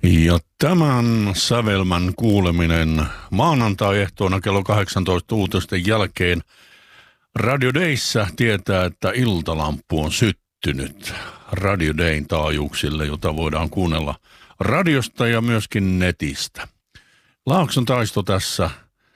Ja tämän sävelmän kuuleminen maanantai-ehtoona kello 18 uutisten jälkeen Radio Dayssä tietää, että iltalampu on syttynyt Radio Dayn taajuuksille, jota voidaan kuunnella radiosta ja myöskin netistä. Laakson Taisto tässä